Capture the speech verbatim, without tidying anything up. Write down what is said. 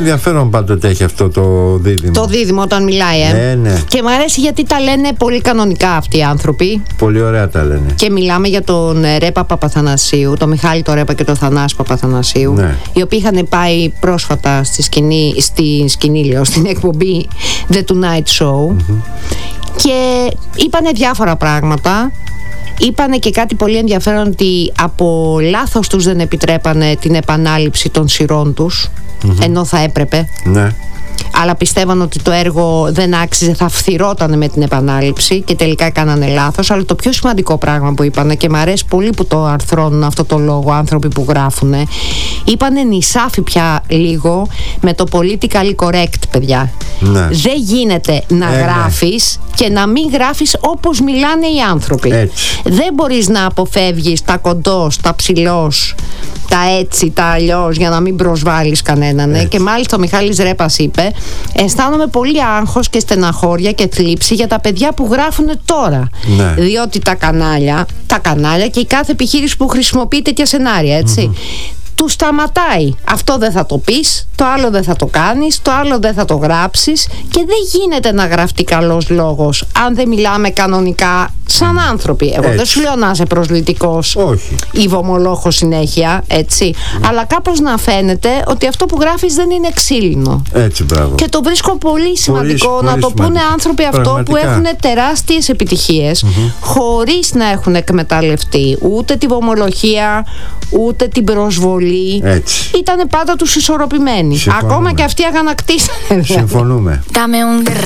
ενδιαφέρον πάντοτε έχει αυτό το δίδυμο. Το δίδυμο όταν μιλάει, ε. Ναι, ναι. Και μου αρέσει γιατί τα λένε πολύ κανονικά αυτοί οι άνθρωποι. Πολύ ωραία τα λένε. Και μιλάμε για τον Ρέπα Παπαθανασίου, τον Μιχάλη το Ρέπα και τον Θανάση Παπαθανασίου, ναι. οι οποίοι είχαν πάει πρόσφατα στη σκηνή, στη σκηνή λέω, στην εκπομπή The Tonight Show, mm-hmm. και είπανε διάφορα πράγματα. Είπανε και κάτι πολύ ενδιαφέρον, ότι από λάθος τους δεν επιτρέπανε την επανάληψη των σειρών τους, mm-hmm. ενώ θα έπρεπε. Ναι. Αλλά πιστεύαν ότι το έργο δεν άξιζε, θα φθυρότανε με την επανάληψη και τελικά κάνανε λάθος. Αλλά το πιο σημαντικό πράγμα που είπανε, και μου αρέσει πολύ που το αρθρώνουν αυτό το λόγο άνθρωποι που γράφουνε, είπανε νησάφι πια λίγο με το politically correct, παιδιά. Ναι. Δεν γίνεται να ε, γράφεις ναι. και να μην γράφεις όπως μιλάνε οι άνθρωποι. Έτσι. Δεν μπορείς να αποφεύγεις τα κοντός, τα ψηλός, τα έτσι, τα αλλιώς, για να μην προσβάλλεις κανέναν. Ε. Και μάλιστα ο Μιχάλης Ρέπας είπε: αισθάνομαι πολύ άγχος και στεναχώρια και θλίψη για τα παιδιά που γράφουν τώρα. Ναι. Διότι τα κανάλια, τα κανάλια και η κάθε επιχείρηση που χρησιμοποιεί τέτοια σενάρια, έτσι, mm-hmm. του σταματάει. Αυτό δεν θα το πεις, το άλλο δεν θα το κάνεις, το άλλο δεν θα το γράψεις, και δεν γίνεται να γραφτεί καλός λόγος αν δεν μιλάμε κανονικά σαν άνθρωποι. Εγώ έτσι. δεν σου λέω να είσαι προσβλητικός ή βομολόχος συνέχεια, έτσι, mm. αλλά κάπως να φαίνεται ότι αυτό που γράφεις δεν είναι ξύλινο. Έτσι, μπράβο. Και το βρίσκω πολύ σημαντικό πολύ, να πολύ το σημαντικό. πούνε άνθρωποι αυτό. Πραγματικά. Που έχουν τεράστιες επιτυχίες, mm-hmm. χωρίς να έχουν εκμεταλλευτεί ούτε τη βομολοχία ούτε την προσβολή. Έτσι. Ήτανε πάντα τους ισορροπημένοι. Συμφωνούμε. Ακόμα και αυτοί αγανακτήσανε. Συμφωνούμε. Dame un